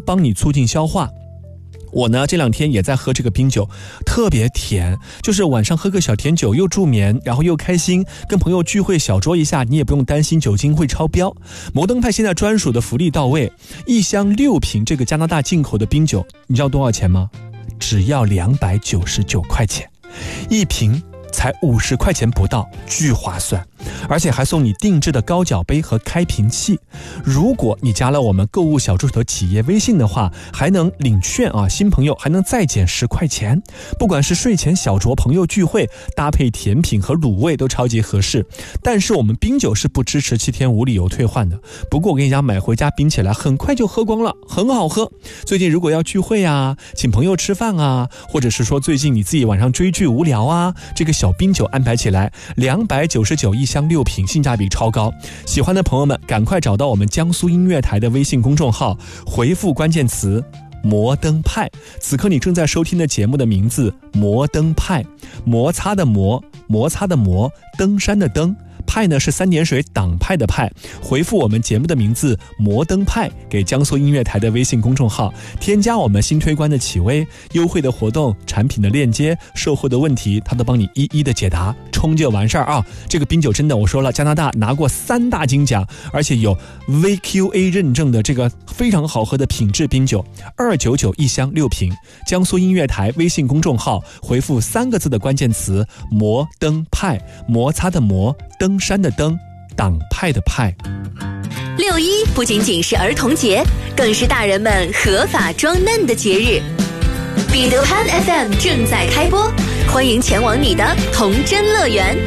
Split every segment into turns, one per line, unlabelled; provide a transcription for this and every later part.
帮你促进消化。我呢这2天也在喝这个冰酒，特别甜，就是晚上喝个小甜酒又助眠，然后又开心，跟朋友聚会小酌一下，你也不用担心酒精会超标。摩登派现在专属的福利到位，1箱6瓶这个加拿大进口的冰酒，你知道多少钱吗？只要299块钱，1瓶才50块钱不到，巨划算，而且还送你定制的高脚杯和开瓶器。如果你加了我们购物小助手企业微信的话，还能领券啊，新朋友还能再减10块钱。不管是睡前小酌、朋友聚会，搭配甜品和卤味都超级合适。但是我们冰酒是不支持7天无理由退换的。不过我跟你讲，买回家冰起来很快就喝光了，很好喝。最近如果要聚会啊，请朋友吃饭啊，或者是说最近你自己晚上追剧无聊啊，这个小冰酒安排起来，299 1箱6瓶，性价比超高。喜欢的朋友们赶快找到我们江苏音乐台的微信公众号，回复关键词摩登派。此刻你正在收听的节目的名字摩登派，摩擦的摩，摩擦的摩，登山的登，派呢是3点水党派的派。回复我们节目的名字摩登派给江苏音乐台的微信公众号，添加我们新推关的企微，优惠的活动、产品的链接、售后的问题，他都帮你一一的解答，冲就完事儿啊！这个冰酒真的，我说了，加拿大拿过3大金奖，而且有 VQA 认证的这个非常好喝的品质冰酒，299 1箱6瓶。江苏音乐台微信公众号回复3个字的关键词摩登派，摩擦的摩，登山的登，党派的派。
6·1不仅仅是儿童节，更是大人们合法装嫩的节日。彼得潘 FM 正在开播，欢迎前往你的童真乐园。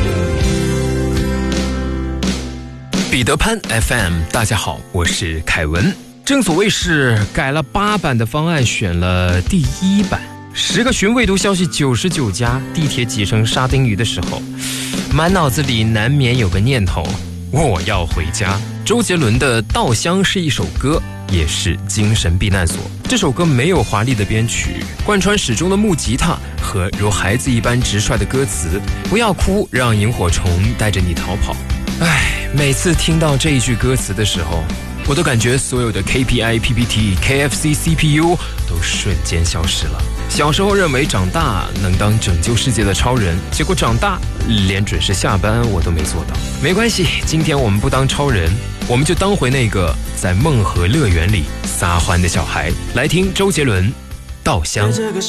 彼得潘 FM， 大家好，我是凯文。正所谓是改了8版的方案，选了第1版。10个寻未读消息99家，地铁挤成沙丁鱼的时候，满脑子里难免有个念头，我要回家。周杰伦的《稻香》是一首歌，也是精神避难所。这首歌没有华丽的编曲，贯穿始终的木吉他和如孩子一般直率的歌词，不要哭，让萤火虫带着你逃跑。每次听到这一句歌词的时候，我都感觉所有的 KPI、PPT、KFC、CPU 都瞬间消失了。小时候认为长大能当拯救世界的超人，结果长大连准时下班我都没做到。没关系，今天我们不当超人，我们就当回那个在梦和乐园里撒欢的小孩。来听周杰伦《稻香》。